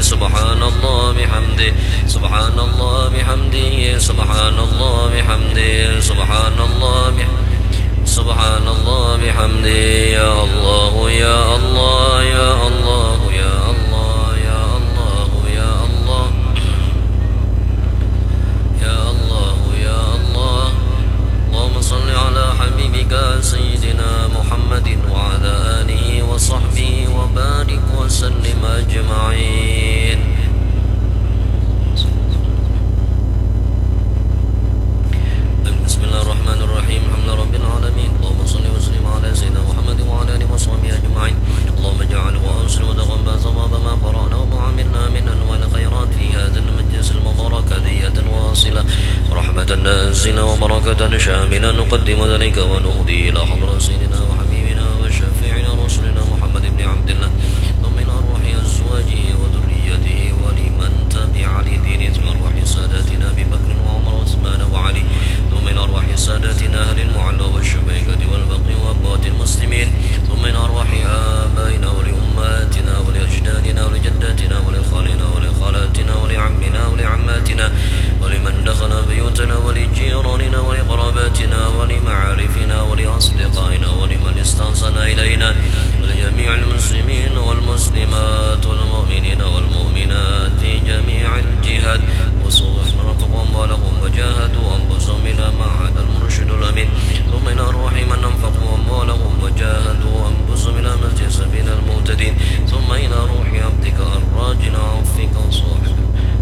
سبحان الله بحمده سبحان الله بحمده سبحان الله بحمده سبحان الله بحمده سبحان الله بحمده يا الله يا الله يا الله يا الله يا الله يا الله يا الله يا الله اللهم صل على حبيبك سيدنا محمد وعلى آله وصحبه وبارك وسلم أجمعين. بسم الله الرحمن الرحيم الحمد لله رب العالمين اللهم صل وسلم على سيدنا محمد وعلى آله وصحبه أجمعين. اللهم اجعل وأنصر وتقبل ثواب ما قرأنا وما عملنا من أنواع الخيرات في هذا المجلس المبارك هدية واصلة رحمة نازلة وبركة شاملة نقدم ذلك ونهدي إلى حضرة سيدنا وحبيبنا وشفيعنا رسولنا محمد بن عبد الله ومن أرواح أزواجه وذريته ولمن تبع لدين ثم أرواح ساداتنا أبي بكر وعمر وعثمان وعلي ومن أرواح ساداتنا أهل المعلى والشبيكة والبقي وأبوات المسلمين ومن أرواح آبائنا ولأمهاتنا ولأجدادنا ولجداتنا ولخالنا ولخالاتنا ولعمنا ولعماتنا ولمن دخل بيوتنا ولجيراننا ولقراباتنا ولمعارفنا ولأصدقائنا ولمن استنصن إلينا ولجميع المسلمين والمسلمات والمؤمنين والمؤمنات جميع الجهات وصوفنا رقم ولهم وجاهدوا أنفسهم إلى معهد المرشد الأمين ثم إلى أرواح من أنفقوا أموالهم وجاهدوا أنفسهم إلى مسجد سبيل المهتدين ثم إلى روح عبدك الراجل عفك وصاحبك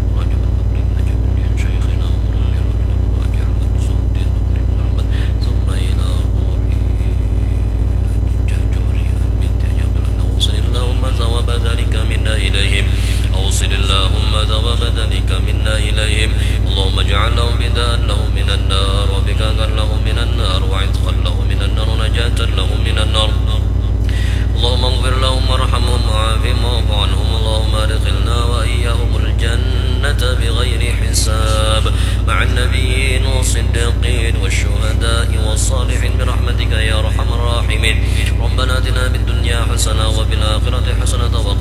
أوصل اللهم ثواب ذلك منا إليهم اللهم اجعل لهم بداء لهم من النار وبكاء لهم من النار وعتقا لهم من النار ونجاة لهم من النار اللهم اغفر لهم وارحمهم وعافهم واعف عنهم اللهم ادخلنا وإياهم الجنة بغير حساب مع النبيين والصديقين والشهداء والصالحين برحمتك يا أرحم الراحمين. ربنا آتنا في الدنيا حسنة وفي الآخرة حسنة